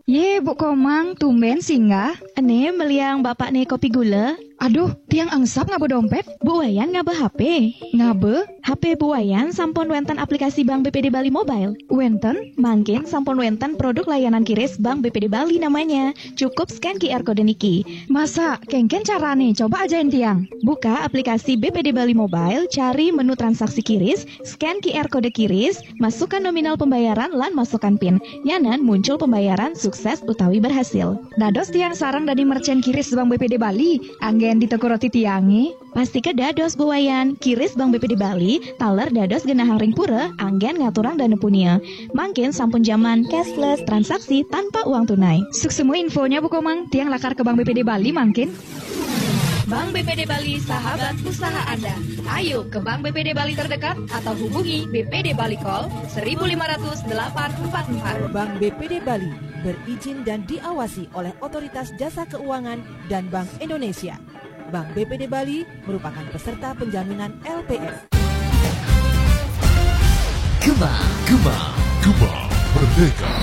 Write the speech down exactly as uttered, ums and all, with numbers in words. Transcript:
Ye, Bu Komang, tumben singgah. Ane meliang bapak ne kopi gula. Aduh, tiang angsap ngabe dompet. Bu Wayan ngabe H P. Ngabe? H P Bu Wayan sampun wenten aplikasi Bank B P D Bali Mobile. Wenten? Mangkin sampun wenten produk layanan kiris Bank B P D Bali namanya. Cukup scan Q R kode niki. Masa, kengken carane, coba ajain tiang. Buka aplikasi B P D Bali Mobile, cari menu transaksi kiris, scan Q R kode kiris, masukkan nominal pembayaran lan masukkan PIN. Nyanan muncul pembayaran sukses utawi berhasil. Dados tiang sarang dari merchant kiris Bank B P D Bali, anggen ditegur roti tiangi. Pasti ke dados Bu Wayan, kiris Bank B P D Bali, taler dados genah ring pura, anggen ngaturang dana punia. Mangkin sampun zaman cashless, transaksi tanpa uang tunai. Suk semua infonya Bu Komang, tiang lakar ke Bank B P D Bali mangkin. Bank B P D Bali, sahabat usaha Anda. Ayo ke Bank B P D Bali terdekat atau hubungi B P D Bali Call seribu lima ratus delapan empat empat. Bank B P D Bali berizin dan diawasi oleh Otoritas Jasa Keuangan dan Bank Indonesia. Bank B P D Bali merupakan peserta penjaminan L P F. Gema, Gema, Gema Merdeka.